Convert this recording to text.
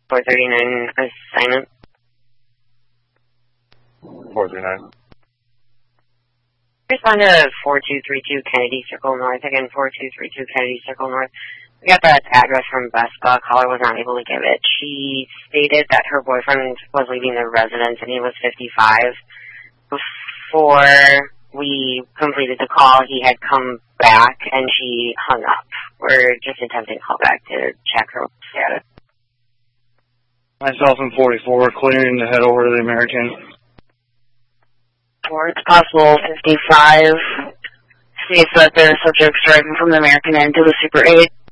439 assignment. 439. Respond to 4232 Kennedy Circle North. Again, 4232 Kennedy Circle North. We got that address from Vespa. Caller was not able to give it. She stated that her boyfriend was leaving the residence and he was 55. Before we completed the call, he had come back and she hung up. We're just attempting to call back to check her status. Myself and 44 clearing to head over to the American. Or it's possible 55 states that the subject's driving from the American end to the Super 8.